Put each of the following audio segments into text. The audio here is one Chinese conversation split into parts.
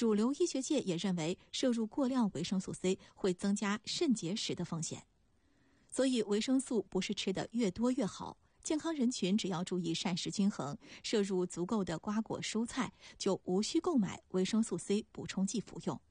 主流医学界也认为，摄入过量维生素 C 会增加肾结石的风险。所以维生素不是吃的越多越好，健康人群只要注意膳食均衡，摄入足够的瓜果蔬菜，就无需购买维生素 C 补充剂服用。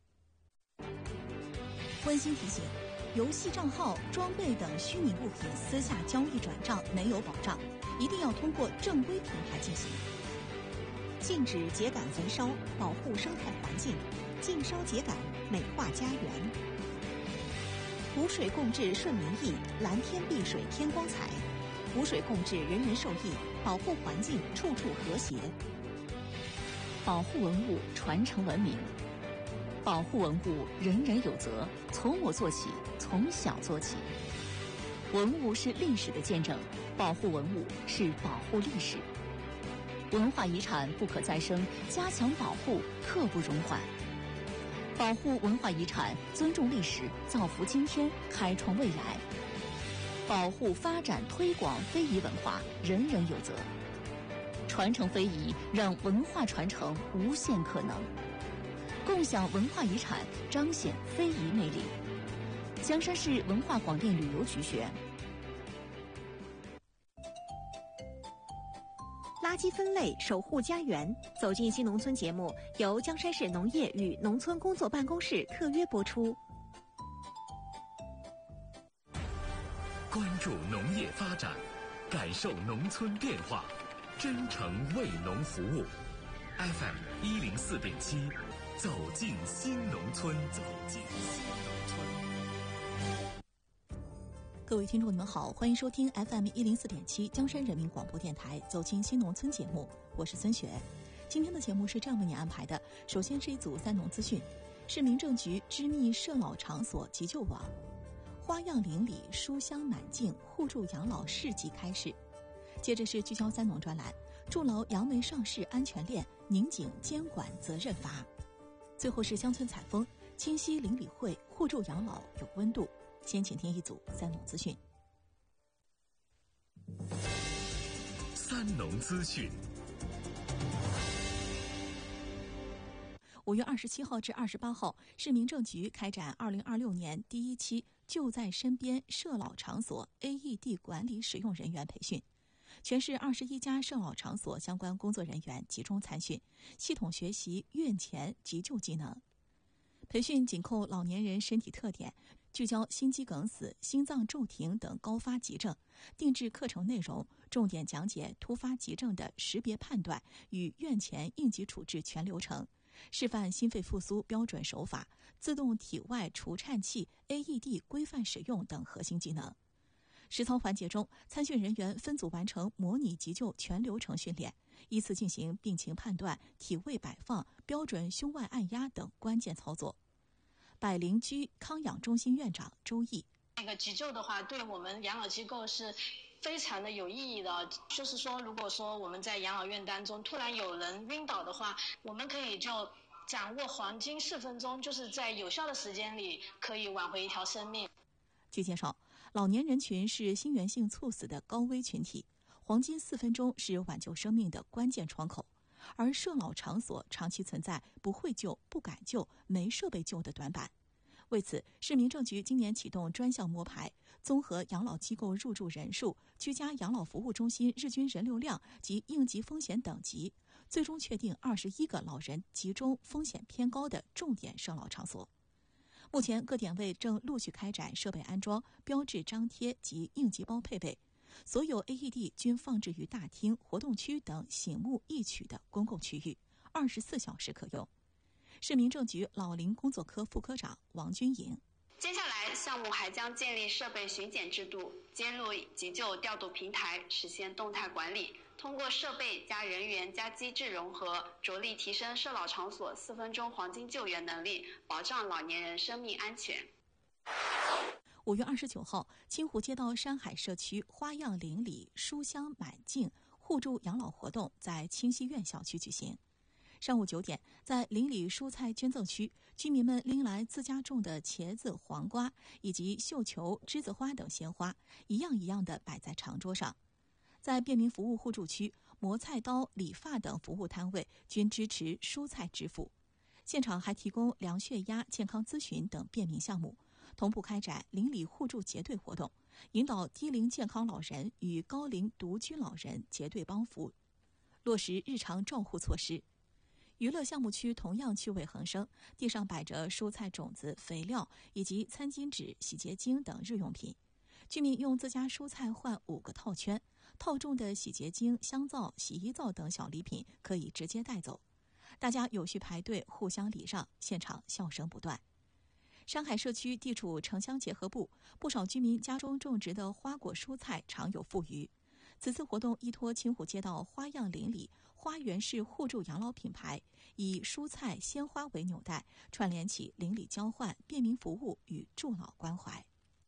温馨提醒：游戏账号、装备等虚拟物品私下交易转账没有保障，一定要通过正规平台进行。禁止秸秆焚烧，保护生态环境；禁烧秸秆，美化家园。无水共治顺民意，蓝天碧水添光彩；无水共治人人受益，保护环境处处和谐。 保护文物，传承文明。保护文物，人人有责，从我做起，从小做起。文物是历史的见证，保护文物是保护历史。文化遗产不可再生，加强保护刻不容缓。保护文化遗产，尊重历史，造福今天，开创未来。保护、发展、推广非遗文化，人人有责。传承非遗，让文化传承无限可能。共享文化遗产，彰显非遗魅力。江山市文化广电旅游局宣。 垃圾分类，守护家园，走进新农村节目由江山市农业与农村工作办公室特约播出。 关注农业发展，感受农村变化，真诚为农服务。FM 104.7，走进新农村，走进新农村。 各位听众，你们好，欢迎收听 FM 104.7江山人民广播电台走进新农村节目，我是孙雪。今天的节目是这样为您安排的：首先是一组三农资讯，市民政局织密社老场所急救网，花样邻里书香满径互助养老市集开始。接着是聚焦三农专栏，筑牢杨梅上市安全链，拧紧监管责任阀。最后是乡村采风，清溪邻里会互助养老有温度。先请听一组三农资讯。 三农资讯。 5月27号至28号，市民政局开展2026年第一期就在身边社老场所 AED 管理使用人员培训。全市21家社老场所相关工作人员集中参训，系统学习院前急救技能。培训紧扣老年人身体特点，聚焦心肌梗死、心脏骤停等高发急症，定制课程内容，重点讲解突发急症的识别判断与院前应急处置全流程，示范心肺复苏标准手法、自动体外除颤器 AED 规范使用等核心技能。实操环节中，参训人员分组完成模拟急救全流程训练，依次进行病情判断、体位摆放、标准胸外按压等关键操作。百灵居康养中心院长周毅： 那个急救的话，对我们养老机构是非常的有意义的。就是说，如果说我们在养老院当中突然有人晕倒的话，我们可以就掌握黄金4分钟，就是在有效的时间里可以挽回一条生命。 据介绍，老年人群是心源性猝死的高危群体，黄金4分钟是挽救生命的关键窗口。而社老场所长期存在不会救、不敢救、没设备救的短板。为此，市民政局今年启动专项摸排，综合养老机构入住人数、居家养老服务中心日均人流量及应急风险等级，最终确定21个老人集中风险偏高的重点社老场所。目前各点位正陆续开展设备安装、标志张贴及应急包配备，所有 AED 均放置于大厅、活动区等醒目易取的公共区域，24小时可用。市民政局老龄工作科副科长王军颖： 接下来，项目还将建立设备巡检制度，接入急救调度平台，实现动态管理。通过设备加人员加机制融合，着力提升社老场所4分钟黄金救援能力，保障老年人生命安全。 5月29号，清湖街道山海社区花样邻里书香满径互助养老活动在清溪苑小区举行。上午9点，在邻里蔬菜捐赠区，居民们拎来自家种的茄子、黄瓜以及绣球、栀子花等鲜花，一样一样地摆在长桌上。在便民服务互助区，磨菜刀、理发等服务摊位均支持蔬菜支付。 现场还提供量血压、健康咨询等便民项目，同步开展邻里互助结对活动，引导低龄健康老人与高龄独居老人结对帮扶，落实日常照护措施。娱乐项目区同样趣味横生，地上摆着蔬菜种子、肥料以及餐巾纸、洗洁精等日用品。居民用自家蔬菜换5个套圈，套中的洗洁精、香皂、洗衣皂等小礼品可以直接带走。大家有序排队，互相礼让，现场笑声不断。山海社区地处城乡结合部，不少居民家中种植的花果蔬菜常有富余。此次活动依托青湖街道花样邻里花园式互助养老品牌，以蔬菜、鲜花为纽带，串联起邻里交换、便民服务与助老关怀。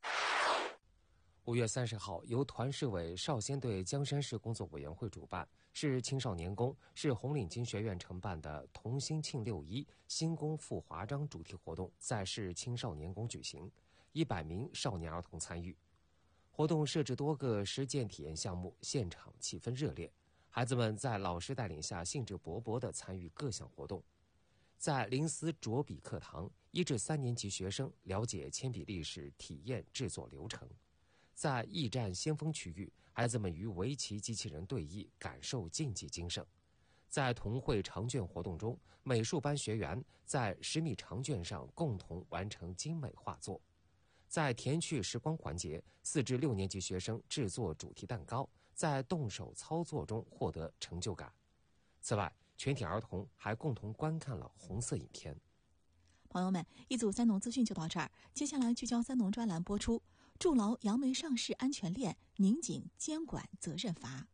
5月30号，由团市委少先队江山市工作委员会主办，市青少年宫、市红领巾学院承办的同心庆6·1新宫赴华章主题活动在市青少年宫举行，100名少年儿童参与。活动设置多个实践体验项目，现场气氛热烈，孩子们在老师带领下兴致勃勃地参与各项活动。在林思着笔课堂，1至3年级学生了解铅笔历史，体验制作流程。在驿站先锋区域，孩子们与围棋机器人对弈，感受竞技精神。在童绘长卷活动中，美术班学员在10米长卷上共同完成精美画作。在甜趣时光环节，4至6年级学生制作主题蛋糕，在动手操作中获得成就感。此外，全体儿童还共同观看了红色影片。 朋友们，一组三农资讯就到这儿，接下来聚焦三农专栏播出，筑牢杨梅上市安全链，拧紧监管责任阀。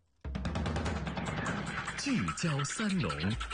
聚焦三农。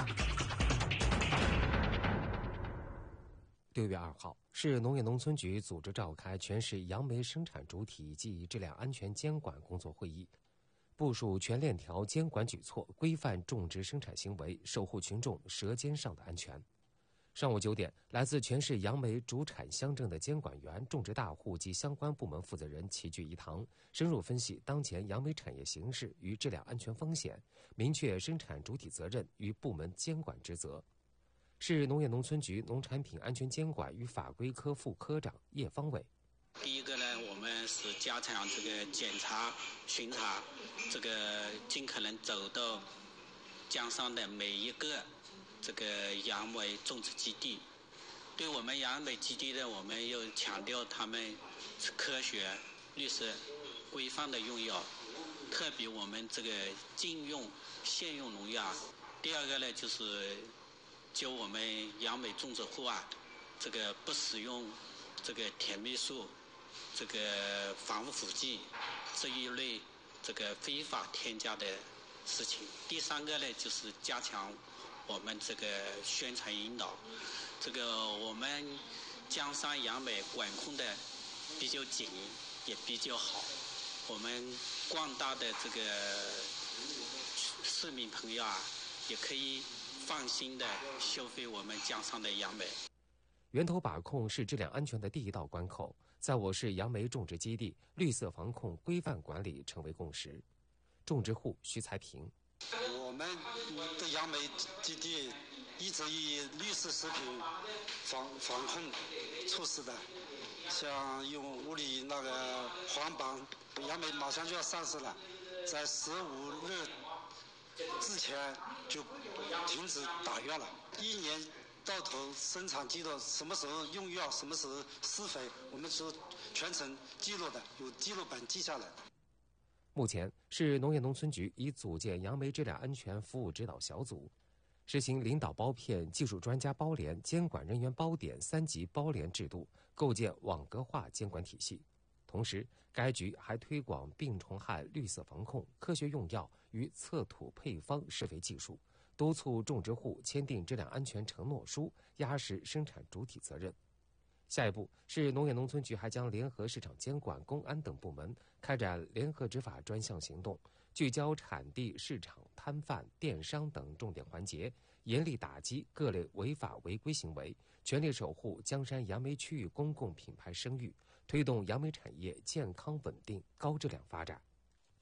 6月2号，市农业农村局组织召开全市杨梅生产主体及质量安全监管工作会议，部署全链条监管举措，规范种植生产行为，守护群众舌尖上的安全。上午9点，来自全市杨梅主产乡镇的监管员、种植大户及相关部门负责人齐聚一堂，深入分析当前杨梅产业形势与质量安全风险，明确生产主体责任与部门监管职责。市农业农村局农产品安全监管与法规科副科长叶方伟。 第一个呢，我们是加强这个检查、巡查，这个尽可能走到江上的每一个这个杨梅种植基地。对我们杨梅基地呢，我们又强调他们是科学、绿色、规范的用药，特别我们这个禁用现用农药。第二个呢，就是就我们杨梅种植户啊，这个不使用这个甜蜜素、这个防腐剂这一类这个非法添加的事情。第三个呢，就是加强我们这个宣传引导。这个我们江山杨梅管控的比较紧，也比较好。我们广大的这个市民朋友啊，也可以放心的消费我们江山的杨梅。 源头把控是质量安全的第一道关口，在我市杨梅种植基地，绿色防控规范管理成为共识。种植户徐才平， 我们的杨梅基地一直以绿色食品防控措施的，像用屋里那个黄榜，杨梅马上就要上市了，在15日之前就停止打药了。1年到头生产记录，什么时候用药，什么时候施肥，我们是全程记录的，有记录本记下来的。 目前，市农业农村局已组建杨梅质量安全服务指导小组，实行领导包片、技术专家包联、监管人员包点3级包联制度，构建网格化监管体系。同时，该局还推广病虫害绿色防控、科学用药与测土配方施肥技术，督促种植户签订质量安全承诺书，压实生产主体责任。下一步，市农业农村局还将联合市场监管、公安等部门开展联合执法专项行动，聚焦产地、市场、摊贩、电商等重点环节，严厉打击各类违法违规行为，全力守护江山杨梅区域公共品牌声誉，推动杨梅产业健康稳定、高质量发展。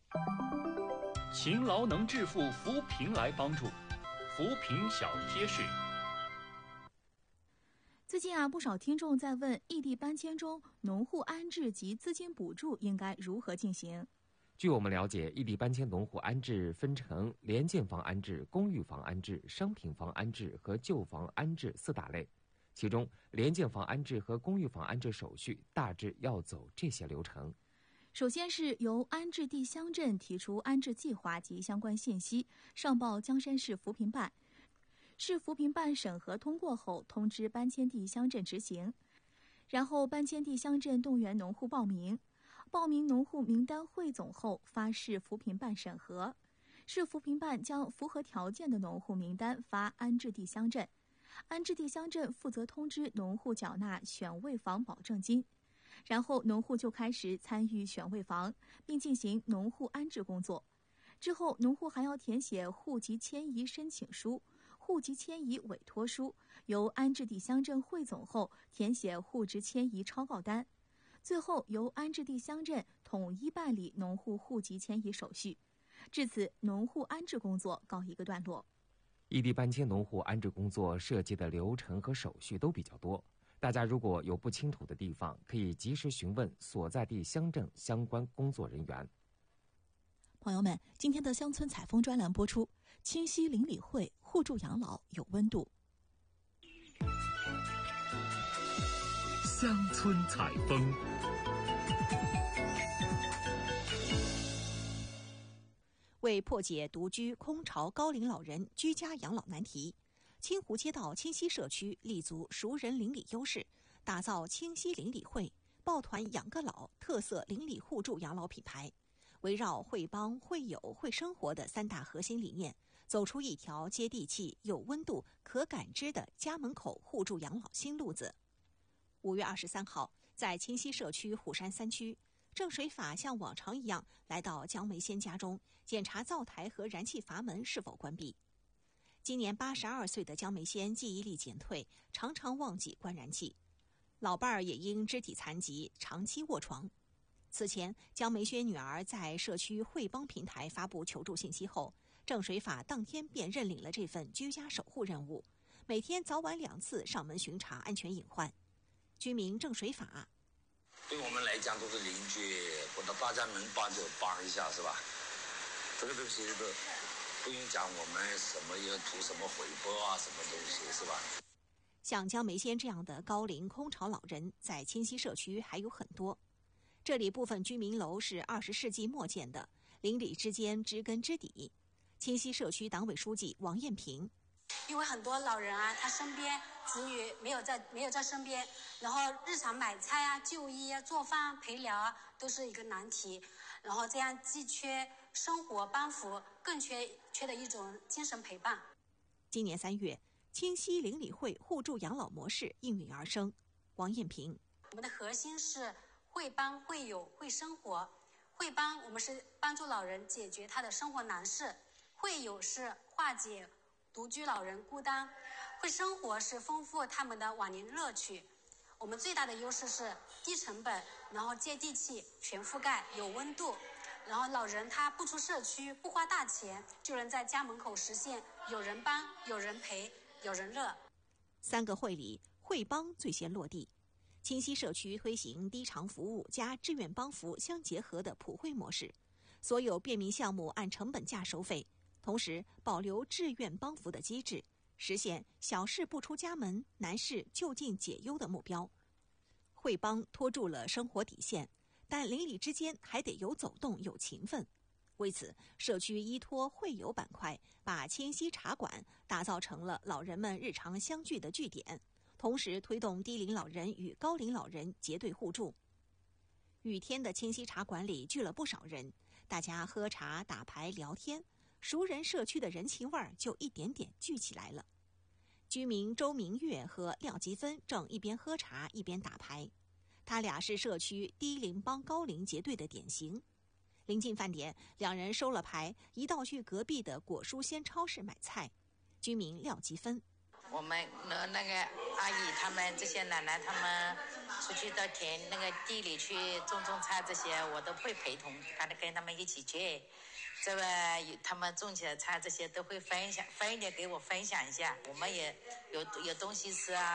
勤劳能致富，扶贫来帮助。扶贫小贴士： 最近不少听众在问异地搬迁中农户安置及资金补助应该如何进行。 据我们了解，异地搬迁农户安置分成廉建房安置、公寓房安置、商品房安置和旧房安置4大类。其中，廉建房安置和公寓房安置手续大致要走这些流程。 首先是由安置地乡镇提出安置计划及相关信息，上报江山市扶贫办。市扶贫办审核通过后，通知搬迁地乡镇执行。然后搬迁地乡镇动员农户报名。报名农户名单汇总后发市扶贫办审核，市扶贫办将符合条件的农户名单发安置地乡镇，安置地乡镇负责通知农户缴纳选位房保证金，然后农户就开始参与选位房，并进行农户安置工作。之后农户还要填写户籍迁移申请书、户籍迁移委托书，由安置地乡镇汇总后填写户籍迁移抄告单。最后由安置地乡镇统一办理农户户籍迁移手续。至此，农户安置工作告一个段落。 异地搬迁农户安置工作涉及的流程和手续都比较多，大家如果有不清楚的地方，可以及时询问所在地乡镇相关工作人员。 朋友们，今天的乡村采风专栏播出，清溪邻里会互助养老有温度。 乡村采风。 为破解独居空巢高龄老人居家养老难题，清湖街道清溪社区立足熟人邻里优势，打造清溪邻里会抱团养个老特色邻里互助养老品牌，围绕会帮、会友、会生活的3大核心理念，走出一条接地气、有温度、可感知的家门口互助养老新路子。5月23号，在清溪社区虎山3区，郑水法像往常一样来到江梅仙家中，检查灶台和燃气阀门是否关闭。今年82岁的江梅仙记忆力减退，常常忘记关燃气。老伴儿也因肢体残疾长期卧床。此前，江梅仙女儿在社区会帮平台发布求助信息后，郑水法当天便认领了这份居家守护任务，每天早晚2次上门巡查安全隐患。居民郑水法： 对我们来讲都是邻居，我到大家能帮就帮一下，是吧？这个东西都不用讲我们什么要图什么回报啊，什么东西，是吧？ 像江梅仙这样的高龄空巢老人，在清溪社区还有很多。这里部分居民楼是20世纪末建的，邻里之间知根知底。清溪社区党委书记王艳平： 因为很多老人他身边子女没有在身边，然后日常买菜就医做饭陪聊都是一个难题，然后这样既缺生活帮扶，更缺的一种精神陪伴。 今年3月，清溪邻里会互助养老模式应运而生。王艳平： 我们的核心是会帮、会友、会生活。会帮我们是帮助老人解决他的生活难事，会友是化解独居老人孤单，会生活是丰富他们的晚年乐趣。我们最大的优势是低成本，然后接地气、全覆盖、有温度，然后老人他不出社区，不花大钱，就能在家门口实现有人帮、有人陪、有人乐。 3个会里，会帮最先落地。清溪社区推行低偿服务加志愿帮扶相结合的普惠模式，所有便民项目按成本价收费，同时保留志愿帮扶的机制，实现小事不出家门，难事就近解忧的目标。会帮拖住了生活底线，但邻里之间还得有走动有情分。为此，社区依托会友板块，把清溪茶馆打造成了老人们日常相聚的据点，同时推动低龄老人与高龄老人结对互助。雨天的清溪茶馆里聚了不少人，大家喝茶、打牌、聊天，熟人社区的人情味儿就一点点聚起来了。居民周明月和廖吉芬正一边喝茶一边打牌，他俩是社区低龄帮高龄结对的典型。临近饭点，两人收了牌，一道去隔壁的果蔬鲜超市买菜。居民廖吉芬： 我们那个阿姨他们这些奶奶他们出去到田那个地里去种菜，这些我都会陪同，跟他们一起去。这个他们种起来菜这些都会分一点给我分享一下，我们也有东西吃啊。